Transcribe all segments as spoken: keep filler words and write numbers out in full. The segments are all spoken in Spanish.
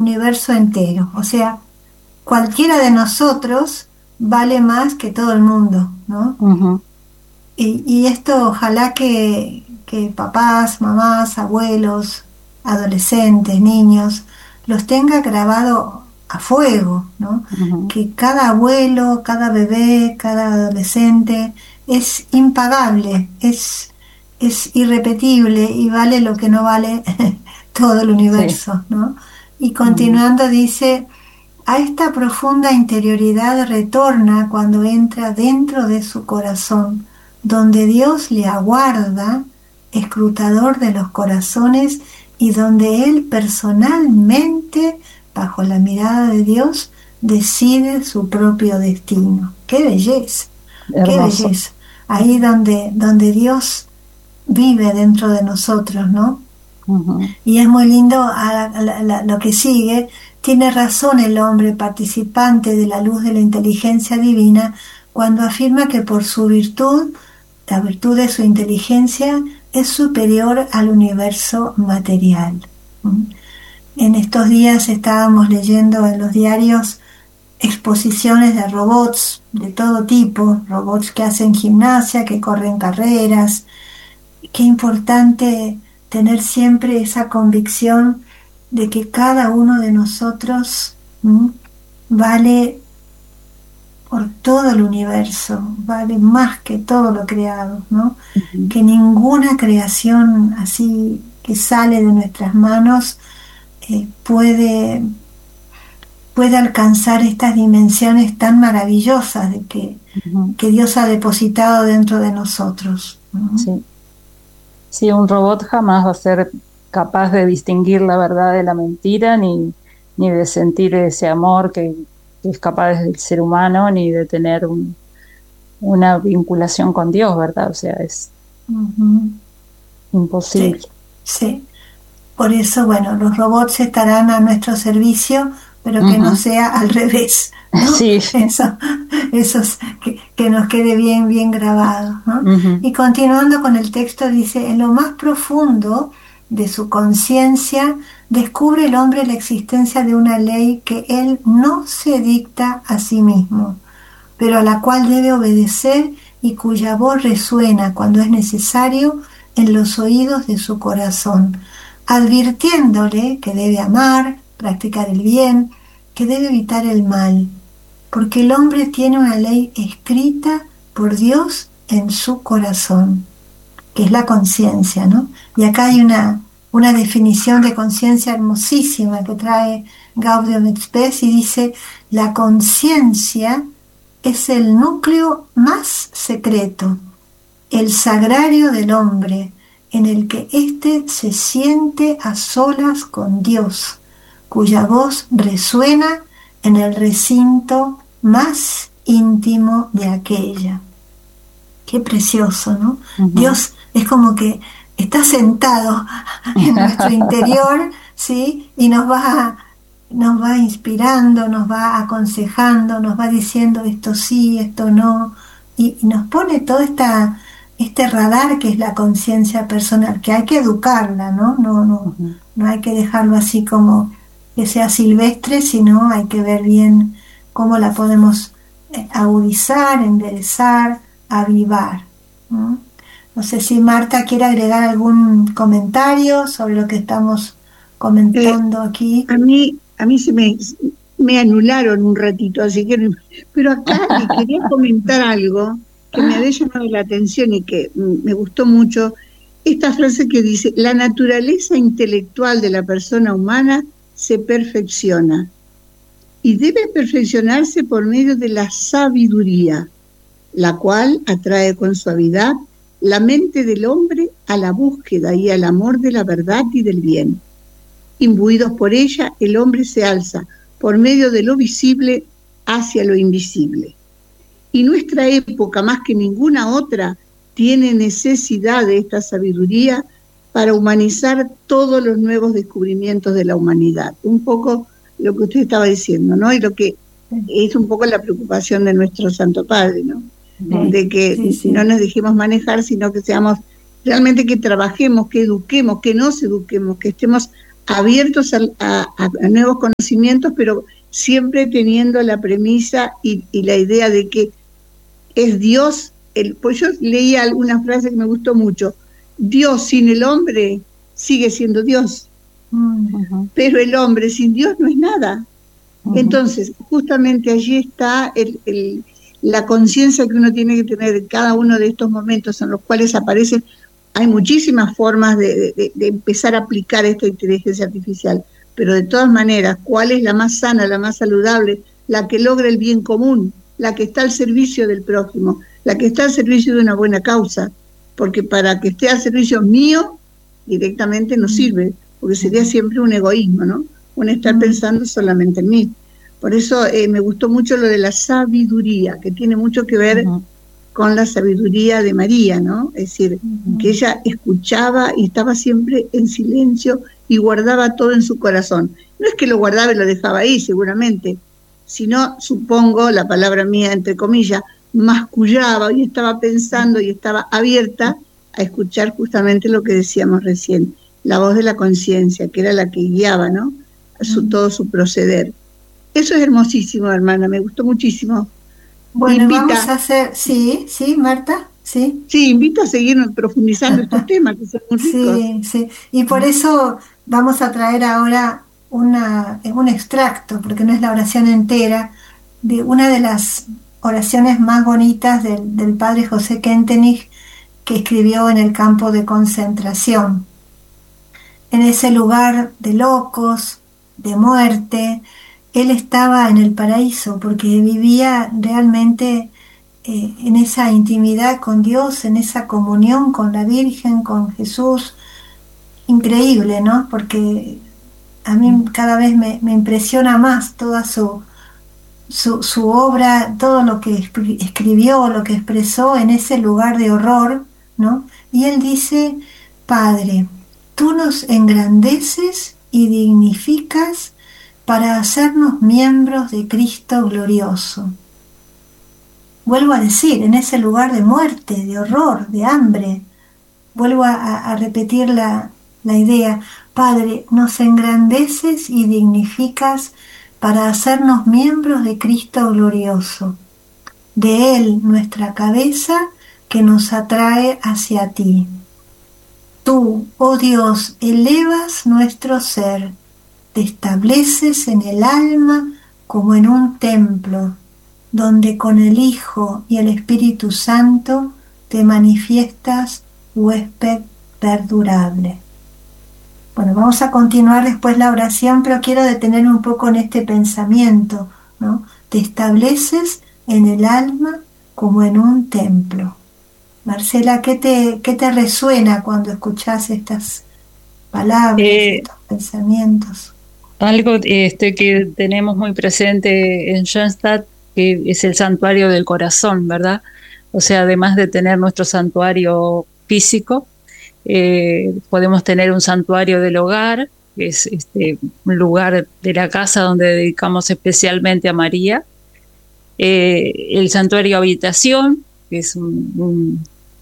universo entero. O sea, cualquiera de nosotros vale más que todo el mundo, ¿no? Ujú. Y, y esto ojalá que, que papás, mamás, abuelos, adolescentes, niños, los tenga grabado a fuego, ¿no? Ujú. Que cada abuelo, cada bebé, cada adolescente es impagable, es, es irrepetible y vale lo que no vale todo el Sí. universo, ¿no? Y Ujú. continuando dice, a esta profunda interioridad retorna cuando entra dentro de su corazón, donde Dios le aguarda, escrutador de los corazones, y donde Él personalmente, bajo la mirada de Dios, decide su propio destino. ¡Qué belleza! ¡Qué Hermoso. belleza! Ahí donde, donde Dios vive dentro de nosotros, ¿no? Ujú. Y es muy lindo a, a la, la, lo que sigue. Tiene razón el hombre participante de la luz de la inteligencia divina cuando afirma que por su virtud, la virtud de su inteligencia, es superior al universo material. ¿Mm? En estos días estábamos leyendo en los diarios exposiciones de robots de todo tipo, robots que hacen gimnasia, que corren carreras. Qué importante tener siempre esa convicción de que cada uno de nosotros, ¿m?, vale por todo el universo, vale más que todo lo creado, ¿no? Ujú. Que ninguna creación así que sale de nuestras manos eh, puede, puede alcanzar estas dimensiones tan maravillosas de que, Ujú. que Dios ha depositado dentro de nosotros, ¿no? Sí. Sí, un robot jamás va a ser capaz de distinguir la verdad de la mentira, ni, ni de sentir ese amor que, que es capaz del ser humano, ni de tener un- una vinculación con Dios, ¿verdad? O sea, es Ujú. Sí, imposible. sí. Por eso, bueno, los robots estarán a nuestro servicio, pero que no Ujú. sea al revés, ¿no? Sí. Eso, eso es que, que nos quede bien, bien grabado, ¿no? Ujú. Y continuando con el texto, dice, en lo más profundo de su conciencia, descubre el hombre la existencia de una ley que él no se dicta a sí mismo, pero a la cual debe obedecer y cuya voz resuena cuando es necesario en los oídos de su corazón, advirtiéndole que debe amar, practicar el bien, que debe evitar el mal, porque el hombre tiene una ley escrita por Dios en su corazón, que es la conciencia, ¿no? Y acá hay una, una definición de conciencia hermosísima que trae Gaudium et Spes y dice, la conciencia es el núcleo más secreto, el sagrario del hombre, en el que éste se siente a solas con Dios, cuya voz resuena en el recinto más íntimo de aquella. Qué precioso, ¿no? Ujú. Dios es como que está sentado en nuestro interior, ¿sí? Y nos va, nos va inspirando, nos va aconsejando, nos va diciendo esto sí, esto no, y, y nos pone todo esta, este radar que es la conciencia personal, que hay que educarla, ¿no? No, no, Ujú. no hay que dejarlo así como que sea silvestre, sino hay que ver bien cómo la podemos eh, agudizar, enderezar, avivar, ¿no? No sé si Marta quiere agregar algún comentario sobre lo que estamos Eh, comentando aquí. a mí, a mí se me, me anularon un ratito, así que no- pero acá le quería comentar algo que me había llamado la atención y que mm, me gustó mucho. Esta frase que dice, la naturaleza intelectual de la persona humana se perfecciona y debe perfeccionarse por medio de la sabiduría, la cual atrae con suavidad la mente del hombre a la búsqueda y al amor de la verdad y del bien. Imbuidos por ella, el hombre se alza por medio de lo visible hacia lo invisible. Y nuestra época, más que ninguna otra, tiene necesidad de esta sabiduría para humanizar todos los nuevos descubrimientos de la humanidad. Un poco lo que usted estaba diciendo, ¿no? Y lo que es un poco la preocupación de nuestro Santo Padre, ¿no? Sí, De que sí, no sí. nos dejemos manejar, sino que seamos realmente, que trabajemos, que eduquemos, que nos eduquemos, que estemos abiertos a, a, a nuevos conocimientos conocimientos, pero siempre teniendo la premisa y, y la idea de que es Dios. El, pues yo leía alguna frase que me gustó mucho: Dios sin el hombre sigue siendo Dios, uh-huh. pero el hombre sin Dios no es nada. Uh-huh. Entonces, justamente allí está el, el, la conciencia que uno tiene que tener en cada uno de estos momentos en los cuales aparecen. Hay muchísimas formas de, de, de empezar a aplicar esta inteligencia artificial, pero de todas maneras, ¿cuál es la más sana, la más saludable, la que logra el bien común, la que está al servicio del prójimo, la que está al servicio de una buena causa? Porque para que esté al servicio mío, directamente no sirve, porque sería siempre un egoísmo, ¿no? Un estar pensando solamente en mí. Por eso eh, me gustó mucho lo de la sabiduría, que tiene mucho que ver uh-huh. con la sabiduría de María, ¿no? Es decir, uh-huh. que ella escuchaba y estaba siempre en silencio y guardaba todo en su corazón. No es que lo guardaba y lo dejaba ahí, seguramente, sino, supongo, la palabra mía, entre comillas, mascullaba y estaba pensando y estaba abierta a escuchar justamente lo que decíamos recién, la voz de la conciencia, que era la que guiaba, ¿no? Su, todo su proceder. Eso es hermosísimo, hermana, me gustó muchísimo. Bueno, invita, vamos a hacer, sí, sí, Marta, sí. Sí, invito a seguir profundizando estos temas que son muy ricos. Sí, sí, y por eso vamos a traer ahora una, un extracto, porque no es la oración entera, de una de las oraciones más bonitas del, del padre José Kentenich, que escribió en el campo de concentración. En ese lugar de locos, de muerte, él estaba en el paraíso porque vivía realmente eh, en esa intimidad con Dios, en esa comunión con la Virgen, con Jesús. Increíble, ¿no? Porque a mí cada vez me, me impresiona más toda su, su, su obra, todo lo que escribió, lo que expresó en ese lugar de horror, ¿no? Y él dice: Padre, tú nos engrandeces y dignificas para hacernos miembros de Cristo glorioso. Vuelvo a decir, en ese lugar de muerte, de horror, de hambre, vuelvo a, a repetir la, la idea: Padre, nos engrandeces y dignificas para hacernos miembros de Cristo glorioso, de Él nuestra cabeza que nos atrae hacia ti. Tú, oh Dios, elevas nuestro ser, te estableces en el alma como en un templo, donde con el Hijo y el Espíritu Santo te manifiestas huésped perdurable. Bueno, vamos a continuar después la oración, pero quiero detenerme un poco en este pensamiento, ¿no? Te estableces en el alma como en un templo. Marcela, ¿qué te, qué te resuena cuando escuchás estas palabras, eh, estos pensamientos? Algo este, que tenemos muy presente en Schoenstatt, que es el santuario del corazón, ¿verdad? O sea, además de tener nuestro santuario físico, eh, podemos tener un santuario del hogar, que es este, un lugar de la casa donde dedicamos especialmente a María, eh, el santuario habitación, que es un, un,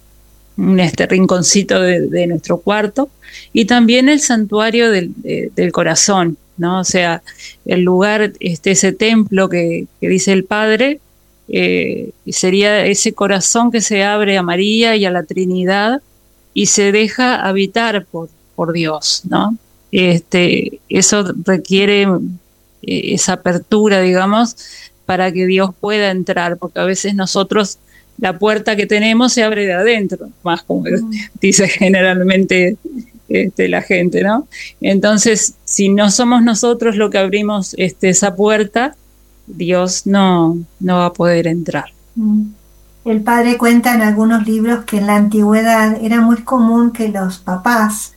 un este rinconcito de, de nuestro cuarto, y también el santuario del, de, del corazón, ¿no? O sea, el lugar, este, ese templo que, que dice el Padre, eh, sería ese corazón que se abre a María y a la Trinidad y se deja habitar por, por Dios, ¿no? Este, eso requiere eh, esa apertura, digamos, para que Dios pueda entrar, porque a veces nosotros la puerta que tenemos se abre de adentro, más como mm. dice generalmente este, la gente, ¿no? Entonces, si no somos nosotros los que abrimos este, esa puerta, Dios no, no va a poder entrar. Mm. El padre cuenta en algunos libros que en la antigüedad era muy común que los papás,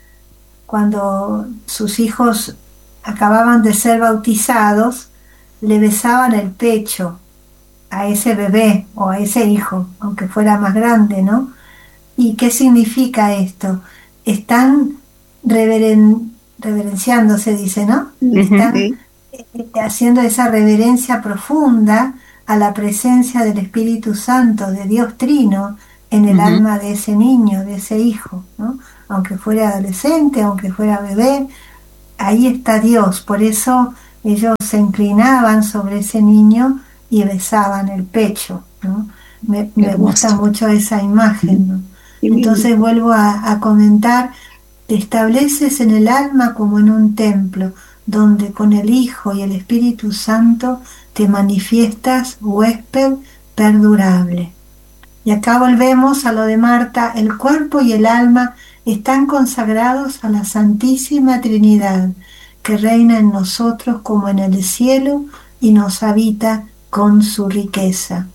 cuando sus hijos acababan de ser bautizados, le besaban el pecho a ese bebé o a ese hijo, aunque fuera más grande, ¿no? ¿Y qué significa esto? Están reveren, reverenciando, se dice, ¿no? Están uh-huh. haciendo esa reverencia profunda a la presencia del Espíritu Santo, de Dios Trino, en el uh-huh. alma de ese niño, de ese hijo, ¿no? Aunque fuera adolescente, aunque fuera bebé, ahí está Dios. Por eso ellos se inclinaban sobre ese niño y besaban el pecho, ¿no? Me, me gusta mucho esa imagen, ¿no? Entonces vuelvo a, a comentar, te estableces en el alma como en un templo, donde con el Hijo y el Espíritu Santo te manifiestas huésped perdurable. Y acá volvemos a lo de Marta, el cuerpo y el alma están consagrados a la Santísima Trinidad, que reina en nosotros como en el cielo y nos habita con su riqueza.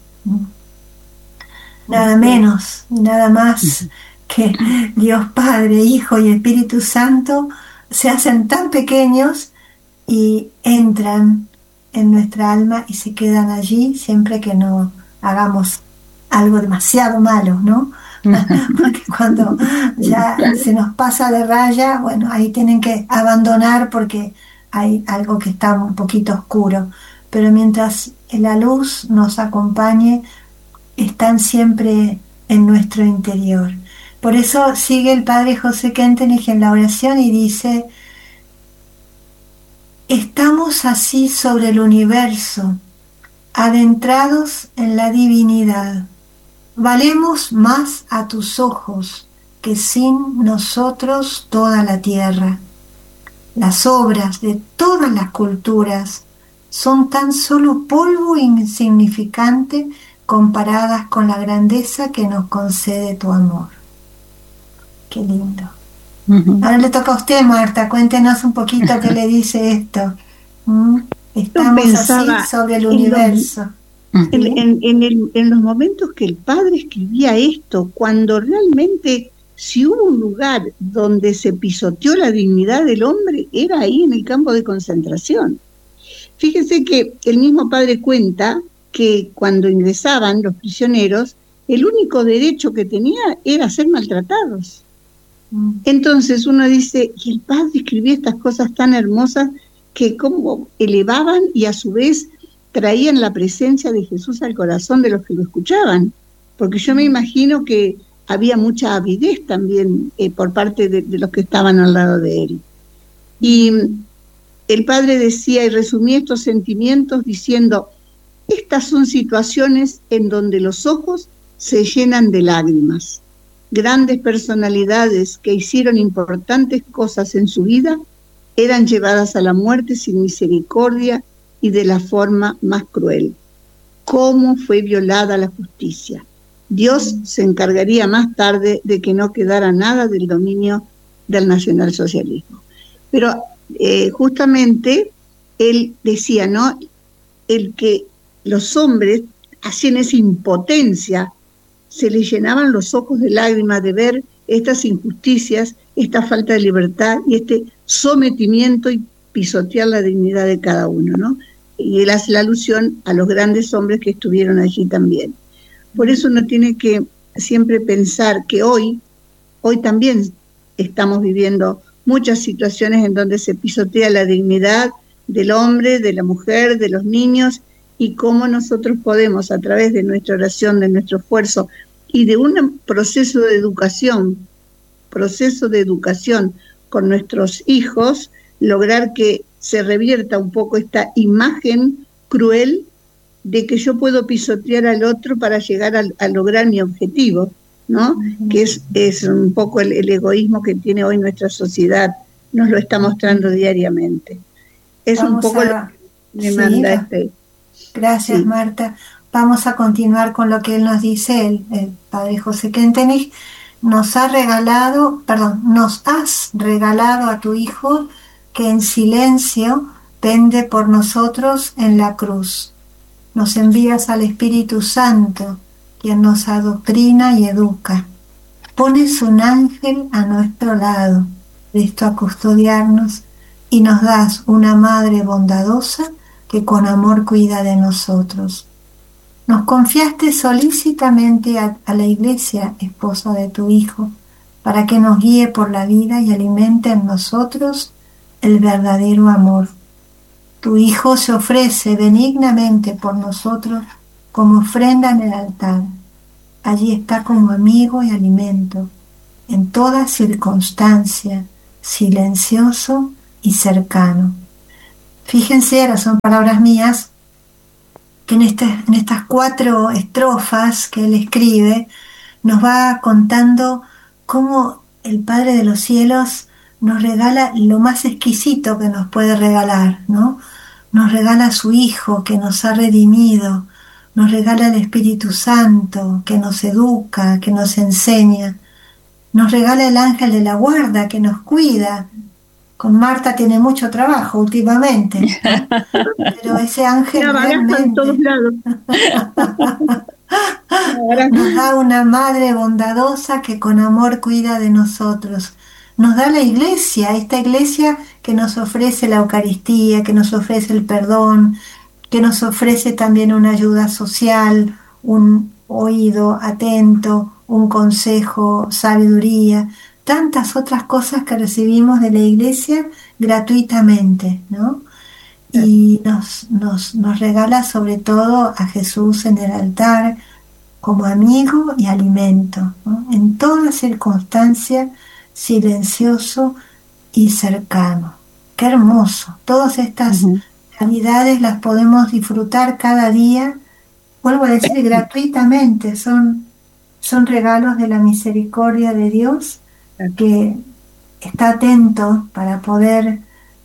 Nada menos, nada más que Dios Padre, Hijo y Espíritu Santo se hacen tan pequeños y entran en nuestra alma y se quedan allí siempre que no hagamos algo demasiado malo, ¿no? Porque cuando ya se nos pasa de raya, bueno, ahí tienen que abandonar porque hay algo que está un poquito oscuro. Pero mientras la luz nos acompañe, están siempre en nuestro interior. Por eso sigue el Padre José Kentenich en la oración y dice: estamos así sobre el universo, adentrados en la divinidad. Valemos más a tus ojos que sin nosotros toda la tierra. Las obras de todas las culturas son tan solo polvo insignificante comparadas con la grandeza que nos concede tu amor. Qué lindo. Uh-huh. Ahora le toca a usted, Marta, cuéntenos un poquito qué le dice esto. ¿Mm? Estamos así sobre el universo. Los, ¿sí? en, en, en, el, en los momentos que el padre escribía esto, cuando realmente, si hubo un lugar donde se pisoteó la dignidad del hombre, era ahí en el campo de concentración. Fíjense que el mismo padre cuenta que cuando ingresaban los prisioneros, el único derecho que tenía era ser maltratados. Mm. Entonces uno dice, y el padre escribía estas cosas tan hermosas que como elevaban y a su vez traían la presencia de Jesús al corazón de los que lo escuchaban, porque yo me imagino que había mucha avidez también eh, por parte de, de los que estaban al lado de él. Y el padre decía y resumía estos sentimientos diciendo: estas son situaciones en donde los ojos se llenan de lágrimas. Grandes personalidades que hicieron importantes cosas en su vida eran llevadas a la muerte sin misericordia y de la forma más cruel. ¿Cómo fue violada la justicia? Dios se encargaría más tarde de que no quedara nada del dominio del nacionalsocialismo. Pero eh, justamente él decía, ¿no? El que los hombres hacían esa impotencia, se les llenaban los ojos de lágrimas de ver estas injusticias, esta falta de libertad y este sometimiento y pisotear la dignidad de cada uno, ¿no? Y él hace la alusión a los grandes hombres que estuvieron allí también. Por eso uno tiene que siempre pensar que hoy, hoy también estamos viviendo muchas situaciones en donde se pisotea la dignidad del hombre, de la mujer, de los niños, y cómo nosotros podemos, a través de nuestra oración, de nuestro esfuerzo y de un proceso de educación, proceso de educación con nuestros hijos, lograr que se revierta un poco esta imagen cruel de que yo puedo pisotear al otro para llegar a, a lograr mi objetivo, ¿no? Uh-huh. Que es, es un poco el, el egoísmo que tiene hoy nuestra sociedad, nos lo está mostrando diariamente. Es Vamos un poco a... lo que me sí, manda este... Gracias, sí. Marta. Vamos a continuar con lo que él nos dice, el, el padre José Kentenich. Nos ha regalado, perdón, nos has regalado a tu Hijo que en silencio pende por nosotros en la cruz. Nos envías al Espíritu Santo, quien nos adoctrina y educa. Pones un ángel a nuestro lado, listo a custodiarnos, y nos das una madre bondadosa que con amor cuida de nosotros. Nos confiaste solícitamente a, a la Iglesia, esposa de tu Hijo, para que nos guíe por la vida y alimente en nosotros el verdadero amor. Tu Hijo se ofrece benignamente por nosotros como ofrenda en el altar. Allí está como amigo y alimento, en toda circunstancia, silencioso y cercano. Fíjense, ahora son palabras mías, que en, este, en estas cuatro estrofas que él escribe, nos va contando cómo el Padre de los Cielos nos regala lo más exquisito que nos puede regalar, ¿no? Nos regala a su Hijo que nos ha redimido, nos regala el Espíritu Santo que nos educa, que nos enseña, nos regala el ángel de la guarda que nos cuida. Con Marta tiene mucho trabajo últimamente, ¿no? Pero ese ángel realmente en todos lados. Nos da una madre bondadosa que con amor cuida de nosotros. Nos da la iglesia, esta iglesia que nos ofrece la Eucaristía, que nos ofrece el perdón, que nos ofrece también una ayuda social, un oído atento, un consejo, sabiduría, tantas otras cosas que recibimos de la iglesia gratuitamente, ¿no? Y nos, nos, nos regala sobre todo a Jesús en el altar como amigo y alimento, ¿no? En toda circunstancia, silencioso y cercano. Qué hermoso. Todas estas uh-huh. realidades las podemos disfrutar cada día, vuelvo a decir, gratuitamente. Son, son regalos de la misericordia de Dios, que está atento para poder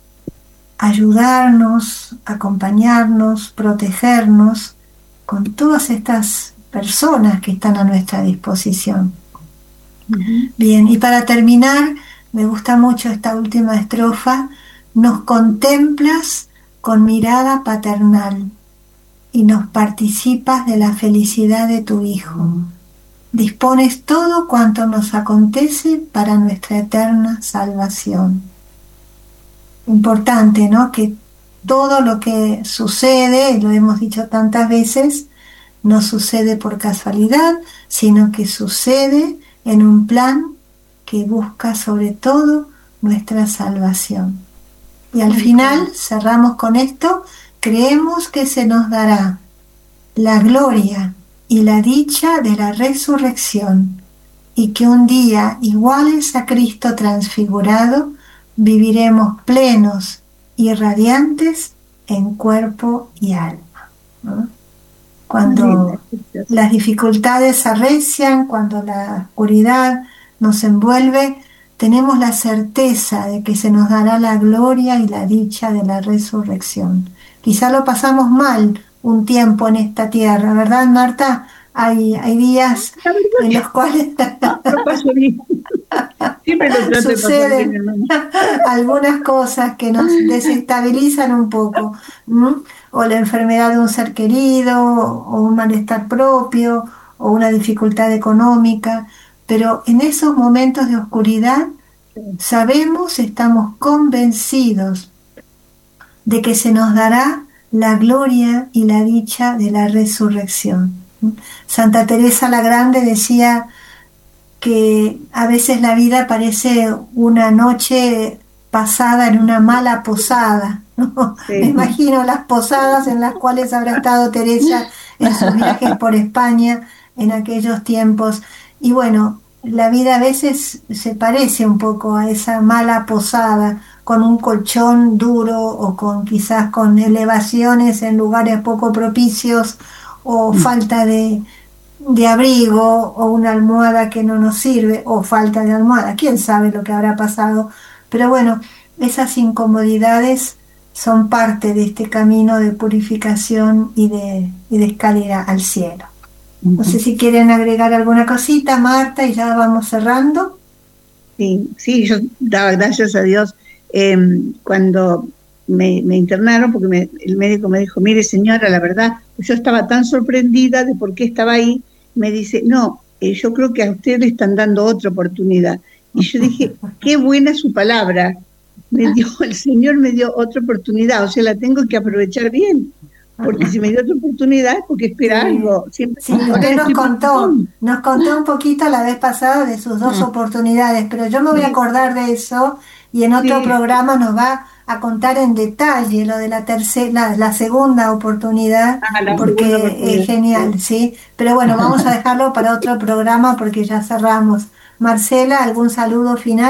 ayudarnos, acompañarnos, protegernos con todas estas personas que están a nuestra disposición. Uh-huh. Bien, y para terminar, me gusta mucho esta última estrofa: nos contemplas con mirada paternal y nos participas de la felicidad de tu Hijo. Uh-huh. Dispones todo cuanto nos acontece para nuestra eterna salvación. Importante, ¿no? Que todo lo que sucede, lo hemos dicho tantas veces, no sucede por casualidad, sino que sucede en un plan que busca sobre todo nuestra salvación. Y al final, cerramos con esto: creemos que se nos dará la gloria y la dicha de la resurrección, y que un día, iguales a Cristo transfigurado, viviremos plenos y radiantes en cuerpo y alma, ¿no? Cuando las dificultades arrecian, cuando la oscuridad nos envuelve, tenemos la certeza de que se nos dará la gloria y la dicha de la resurrección. Quizá lo pasamos mal un tiempo en esta tierra, ¿verdad, Marta? Hay, hay días en los cuales no paso bien. Siempre lo trato suceden de pasar bien, algunas cosas que nos desestabilizan un poco, ¿m? O la enfermedad de un ser querido, o un malestar propio, o una dificultad económica, pero en esos momentos de oscuridad sabemos, estamos convencidos de que se nos dará la gloria y la dicha de la resurrección. Santa Teresa la Grande decía que a veces la vida parece una noche pasada en una mala posada, ¿no? Sí. Me imagino las posadas en las cuales habrá estado Teresa en sus viajes por España en aquellos tiempos. Y bueno, la vida a veces se parece un poco a esa mala posada, con un colchón duro o con quizás con elevaciones en lugares poco propicios, o mm. falta de, de abrigo, o una almohada que no nos sirve, o falta de almohada, quién sabe lo que habrá pasado. Pero bueno, esas incomodidades son parte de este camino de purificación y de, y de escalera al cielo. Uh-huh. No sé si quieren agregar alguna cosita, Marta, y ya vamos cerrando. Sí, sí, yo daba gracias a Dios eh, cuando me, me internaron, porque me, el médico me dijo: mire, señora, la verdad, yo estaba tan sorprendida de por qué estaba ahí. Me dice: no, eh, yo creo que a usted le están dando otra oportunidad. Y yo dije: qué buena su palabra. Me dio, el Señor me dio otra oportunidad, o sea, la tengo que aprovechar bien, porque si me dio otra oportunidad, porque espera sí. algo. Siempre, sí, usted nos contó, nos contó un poquito la vez pasada de sus dos ah. oportunidades, pero yo me voy a acordar de eso y en otro sí. programa nos va a contar en detalle lo de la tercera, la, la segunda oportunidad, ah, la porque segunda oportunidad. Es genial, sí. sí. Pero bueno, vamos a dejarlo para otro programa porque ya cerramos. Marcela, ¿algún saludo final?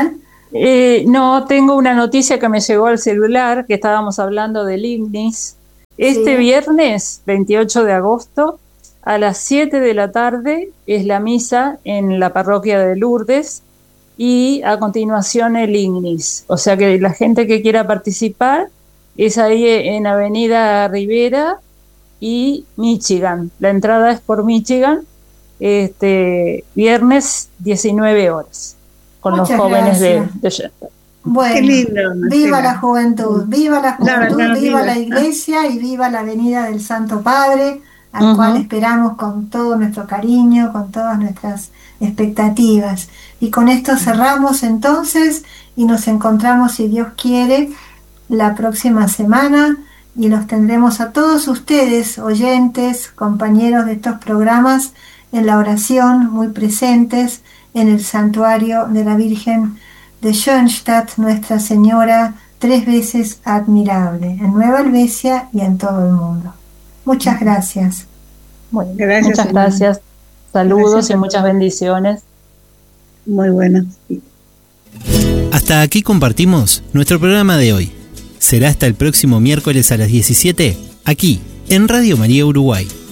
Eh, no, tengo una noticia que me llegó al celular, que estábamos hablando del Ignis. Este Sí. viernes veintiocho de agosto a las siete de la tarde es la misa en la parroquia de Lourdes y a continuación el Ignis. O sea que la gente que quiera participar es ahí en Avenida Rivera y Michigan. La entrada es por Michigan, este viernes diecinueve horas, con Muchas los jóvenes de, gracias. de Shelton. Bueno, Qué lindo, viva Marcela. la juventud, viva la La juventud, verdad, viva viva. la iglesia y viva la venida del Santo Padre, al Ujú. cual esperamos con todo nuestro cariño, con todas nuestras expectativas. Y con esto cerramos entonces y nos encontramos, si Dios quiere, la próxima semana y los tendremos a todos ustedes, oyentes, compañeros de estos programas, en la oración, muy presentes en el santuario de la Virgen de Schoenstatt, Nuestra Señora, tres veces admirable, en Nueva Helvecia y en todo el mundo. Muchas gracias. Bueno, Gracias, muchas hermana. gracias. Saludos Gracias y a muchas todos. bendiciones. Muy bueno. Hasta aquí compartimos nuestro programa de hoy. Será hasta el próximo miércoles a las diecisiete, aquí, en Radio María Uruguay.